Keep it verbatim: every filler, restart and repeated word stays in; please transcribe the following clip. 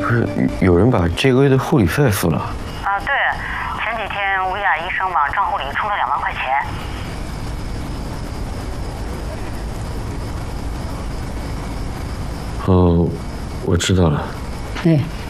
不是，有人把这个月的护理费付了。 啊，对，前几天吴雅医生往账户里充了两万块钱。 哦，我知道了。 哎。